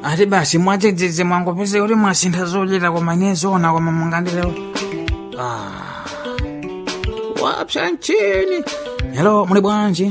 ati basi mwachedzedze mwangopeze kuti mwasintha zochita koma ine zona koma mungandilero wapsa nchini. Hello, muli bwanji?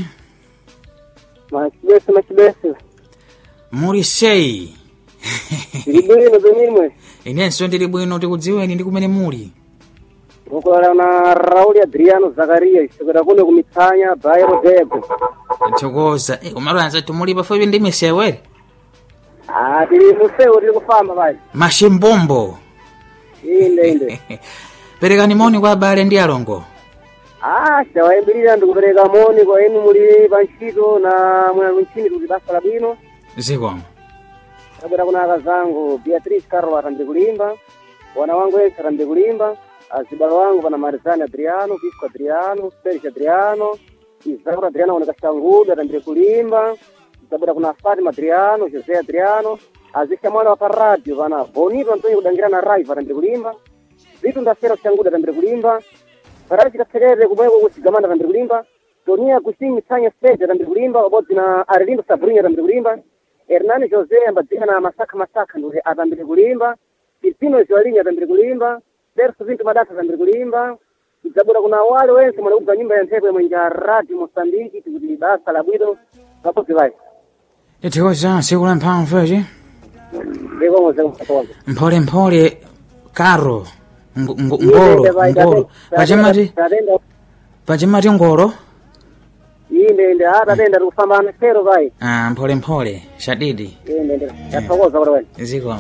Machibese. Muli sei? Ndibwino benimwe. Inenso ndili bwino, tikudziweni ndi kumene muli. Mukulala na Raul Adriano Zakaria isokera kuno kumitsanya Bairo Debo. Chokoza. Umalanza tumuli pafupi ndi misewere? Tili musewo tili kufamba bali. Mashimbombo. Inde. Perekani moni kwa abale ndi alongo. Chawayambirira ndikupereka moni kwa inu muli panchito na mwana nchini kuti basa la bwino. Zikomo. Kabera kuna akazangu Beatrice Carlo atambe kulimba, wana wangu Elsa atambe kulimba, azibalo wangu pana Marizani Adriano, Pisco Adriano, Sergio Adriano, Isaura Adriano wana Kashangudu atambe kulimba, kabera kuna Fatima Adriano, Jose Adriano, azisha mwana wa Paradio pana Bonito Antonio kudangira na Raiva atambe kulimba, Vitu ndasera Kashangudu atambe kulimba, Parachi kasekere kubweko kusigamana atambe kulimba, Tonia Kusingi Sanya Stage atambe kulimba, obodzi na Arlindo Sabrina atambe kulimba, Hernani Jose ambadzina na Masaka nduri atambire kulimba, Filipino Joalinha atambire kulimba, Derso Vinto Madata atambire kulimba, Izabura kuna wale wense mwana kubwa nyumba ya Ntebe mwenja Radio Mosambiki tikuti basa la bwino kapozi vai. Tikoza sikula mphamvu. Ndiko Mpole karo ngolo. Pachimati ngolo. Inde atadenda kufamba na kero vai. Mpole shadidi. Inde yatokoza kwa wewe. Zikomo.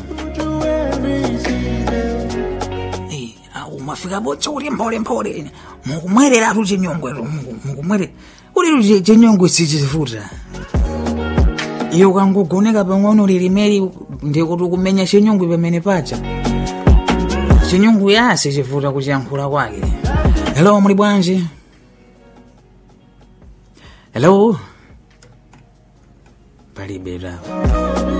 Umafika botso uri mpole. Mukumwerera ruche nyongwe mukumwere. Uri ruche chenyongwe sichifuta. Iyo kangogoneka pang'ono lilimeri ndikuti kumenya chenyongwe pamene pacha. Chenyongwe yase chifuta kuchiyankhula kwake. Hello, muli bwanji? Hello? Palibera.